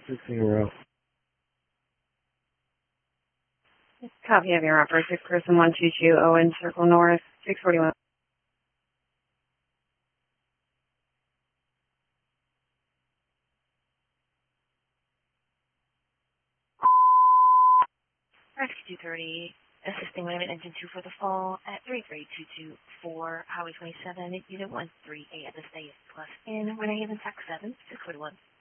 6-0. Copy of your operator, 6 person 122 Owen Circle North, 641. Rescue 230, assisting Limit Engine 2 for the fall at 33224 Highway 27, Unit 138 at the state plus in Renee Haven, Tax 7, 641.